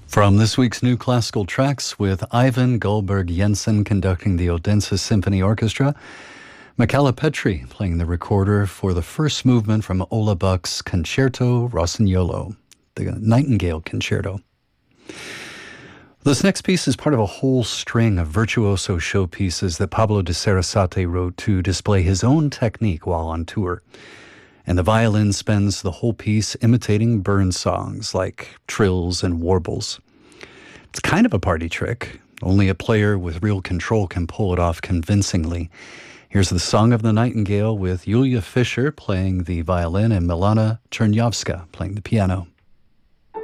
From this week's New Classical Tracks, with Ivan Goldberg Jensen conducting the Odense Symphony Orchestra, Michala Petri playing the recorder for the first movement from Ola Buck's Concerto Rossignolo, the Nightingale Concerto. This next piece is part of a whole string of virtuoso showpieces that Pablo de Sarasate wrote to display his own technique while on tour. And the violin spends the whole piece imitating Burns songs like trills and warbles. It's kind of a party trick. Only a player with real control can pull it off convincingly. Here's the Song of the Nightingale with Julia Fischer playing the violin and Milana Chernyavska playing the piano.